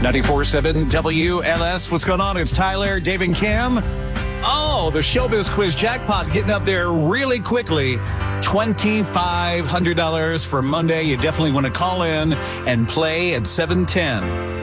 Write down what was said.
94.7 WLS. What's going on? It's Tyler, Dave, and Cam. Oh, the Showbiz Quiz jackpot getting up there really quickly. $2,500 for Monday. You definitely want to call in and play at 710.